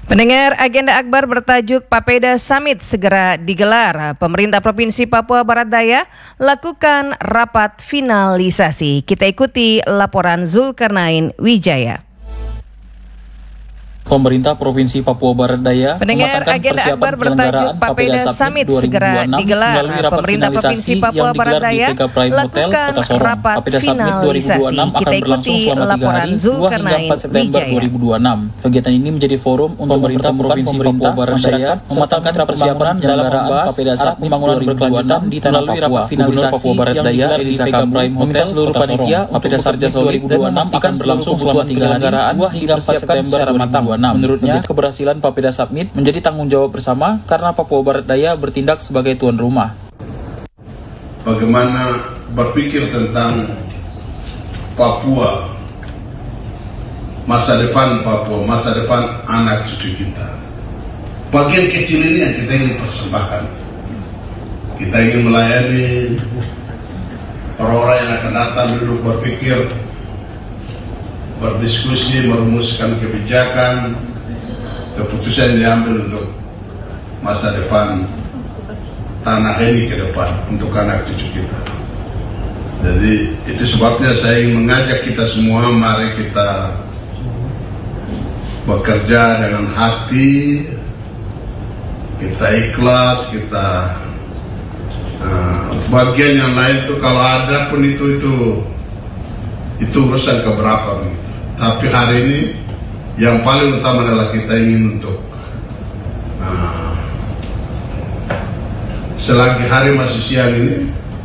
Pendengar, agenda akbar bertajuk Papeda Summit segera digelar. Pemerintah Provinsi Papua Barat Daya lakukan rapat finalisasi. Kita ikuti laporan Zulkarnain Wijaya. Pemerintah Provinsi Papua Barat Daya Pendengar, agenda akbar bertajuk Papeda Summit segera digelar. Pemerintah Provinsi Papua Barat Daya lakukan rapat finalisasi. Kita ikuti laporan Zulkarnain Wijaya. Kegiatan ini menjadi forum untuk pemerintah Provinsi Papua Barat Daya mematangkan persiapan penyelenggaraan Papeda Summit pembangunan berkelanjutan di tanah Papua. Gubernur Papua Barat Daya Elisa Kambu meminta seluruh panitia Papeda Sarja Solid dan memastikan berlangsung selama 3 hari 2 hingga 4 September secara matang. Menurutnya, keberhasilan Papeda Summit menjadi tanggung jawab bersama karena Papua Barat Daya bertindak sebagai tuan rumah. Bagaimana berpikir tentang Papua, masa depan Papua, masa depan anak cucu kita. Bagian kecil ini yang kita ingin persembahkan. Kita ingin melayani orang-orang yang akan datang duduk berpikir, berdiskusi, merumuskan kebijakan, keputusan yang diambil untuk masa depan tanah ini ke depan untuk anak cucu kita. Jadi itu sebabnya saya ingin mengajak kita semua, mari kita bekerja dengan hati, kita ikhlas, kita bagian yang lain itu kalau ada pun itu urusan keberapa begitu. Tapi hari ini yang paling utama adalah kita ingin untuk selagi hari masih siang ini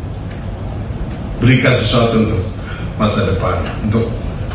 berikan sesuatu untuk masa depan, untuk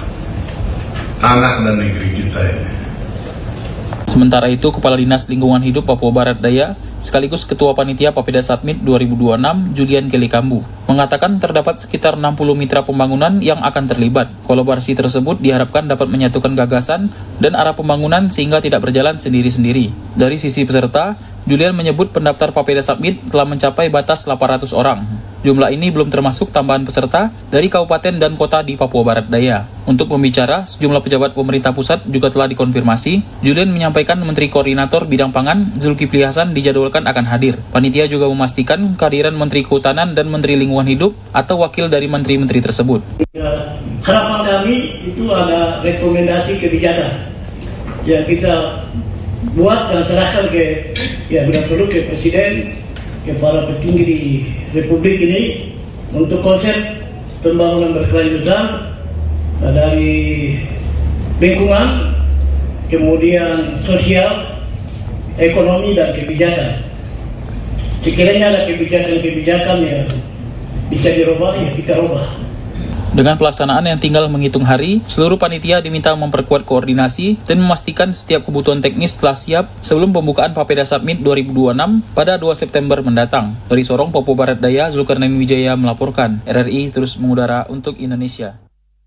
tanah dan negeri kita ini. Sementara itu, Kepala Dinas Lingkungan Hidup Papua Barat Daya sekaligus Ketua Panitia Papeda Summit 2026 Julian Kelly Kambu mengatakan terdapat sekitar 60 mitra pembangunan yang akan terlibat. Kolaborasi tersebut diharapkan dapat menyatukan gagasan dan arah pembangunan sehingga tidak berjalan sendiri-sendiri. Dari sisi peserta, Julian menyebut pendaftar Papeda Summit telah mencapai batas 800 orang. Jumlah ini belum termasuk tambahan peserta dari kabupaten dan kota di Papua Barat Daya. Untuk pembicara, sejumlah pejabat pemerintah pusat juga telah dikonfirmasi. Julian menyampaikan Menteri Koordinator Bidang Pangan Zulkifli Hasan dijadwalkan akan hadir. Panitia juga memastikan kehadiran Menteri Kehutanan dan Menteri Lingkungan Hidup atau wakil dari menteri-menteri tersebut. Harapan kami itu ada rekomendasi kebijakan yang kita buat dan serahkan ke benar-benar ke Presiden, ke para petinggi di Republik ini untuk konsep pembangunan berkelanjutan dari lingkungan, kemudian sosial, ekonomi dan kebijakan. Sekiranya ada kebijakan yang bisa dirubah, ya kita rubah. Dengan pelaksanaan yang tinggal menghitung hari, seluruh panitia diminta memperkuat koordinasi dan memastikan setiap kebutuhan teknis telah siap sebelum pembukaan Papeda Summit 2026 pada 2 September mendatang. Dari Sorong, Papua Barat Daya, Zulkarnain Wijaya melaporkan. RRI terus mengudara untuk Indonesia.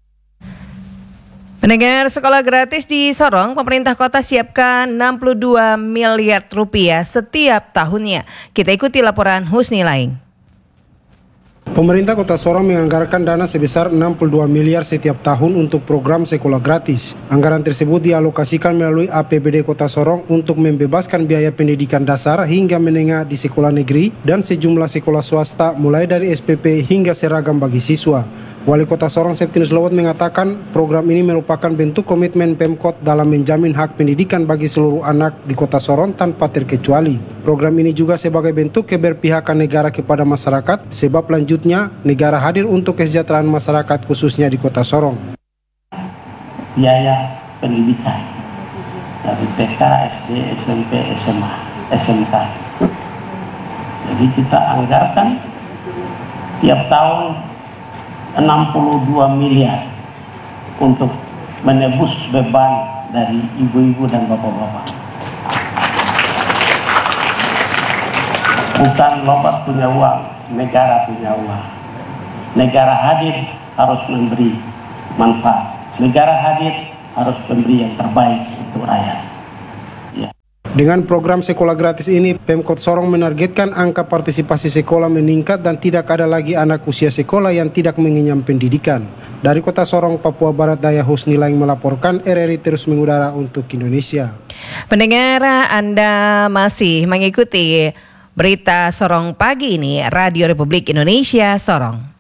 Pendengar, sekolah gratis di Sorong, pemerintah kota siapkan 62 miliar rupiah setiap tahunnya. Kita ikuti laporan Husni Laing. Pemerintah Kota Sorong menganggarkan dana sebesar 62 miliar setiap tahun untuk program sekolah gratis. Anggaran tersebut dialokasikan melalui APBD Kota Sorong untuk membebaskan biaya pendidikan dasar hingga menengah di sekolah negeri dan sejumlah sekolah swasta mulai dari SPP hingga seragam bagi siswa. Wali Kota Sorong Septinus Lowot mengatakan program ini merupakan bentuk komitmen Pemkot dalam menjamin hak pendidikan bagi seluruh anak di Kota Sorong tanpa terkecuali. Program ini juga sebagai bentuk keberpihakan negara kepada masyarakat, sebab lanjutnya negara hadir untuk kesejahteraan masyarakat khususnya di Kota Sorong. Biaya pendidikan dari TK, SD, SMP, SMA, SMK. Jadi kita anggarkan tiap tahun 62 miliar untuk menebus beban dari ibu-ibu dan bapak-bapak. Bukan lobat punya uang, negara punya uang. Negara hadir harus memberi manfaat. Negara hadir harus memberi yang terbaik untuk rakyat. Ya. Dengan program sekolah gratis ini, Pemkot Sorong menargetkan angka partisipasi sekolah meningkat dan tidak ada lagi anak usia sekolah yang tidak mengenyam pendidikan. Dari Kota Sorong, Papua Barat Daya, Husni Laing melaporkan, RRI terus mengudara untuk Indonesia. Pendengar, Anda masih mengikuti berita Sorong pagi ini, Radio Republik Indonesia Sorong.